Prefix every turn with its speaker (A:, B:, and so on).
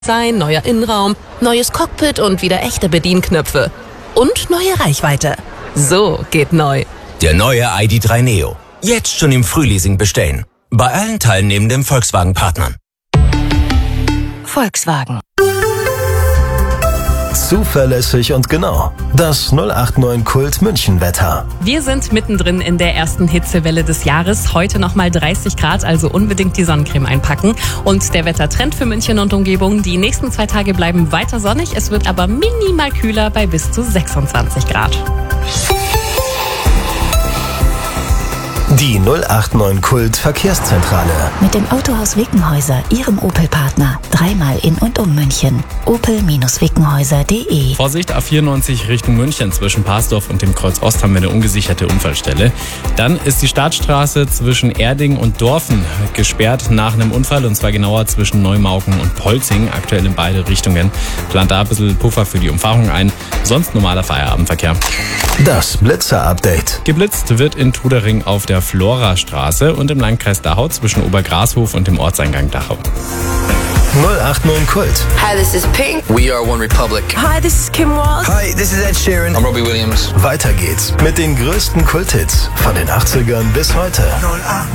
A: sein, neuer Innenraum, neues Cockpit und wieder echte Bedienknöpfe. Und neue Reichweite. So geht neu.
B: Der neue ID.3 Neo. Jetzt schon im Frühleasing bestellen. Bei allen teilnehmenden Volkswagen-Partnern.
C: Volkswagen.
D: Zuverlässig und genau. Das 089 Kult München Wetter.
E: Wir sind mittendrin in der ersten Hitzewelle des Jahres. Heute nochmal 30 Grad, also unbedingt die Sonnencreme einpacken. Und der Wettertrend für München und Umgebung. Die nächsten 2 Tage bleiben weiter sonnig. Es wird aber minimal kühler bei bis zu 26 Grad.
D: Die 089 Kult Verkehrszentrale.
C: Mit dem Autohaus Wickenhäuser, Ihrem Opel-Partner. 3-mal in und um München. opel-wickenhäuser.de.
F: Vorsicht, A94 Richtung München. Zwischen Parsdorf und dem Kreuz Ost haben wir eine ungesicherte Unfallstelle. Dann ist die Startstraße zwischen Erding und Dorfen gesperrt nach einem Unfall. Und zwar genauer zwischen Neumauken und Polzing. Aktuell in beide Richtungen. Plant da ein bisschen Puffer für die Umfahrung ein. Sonst normaler Feierabendverkehr.
D: Das Blitzer-Update.
F: Geblitzt wird in Trudering auf der Florastraße und im Landkreis Dachau zwischen Obergrashof und dem Ortseingang Dachau.
D: 089 Kult.
G: Hi, this is Pink.
H: We are One Republic.
G: Hi, this is Kim Walsh.
H: Hi, this is Ed Sheeran. I'm Robbie Williams.
D: Weiter geht's mit den größten Kulthits von den 80ern bis heute.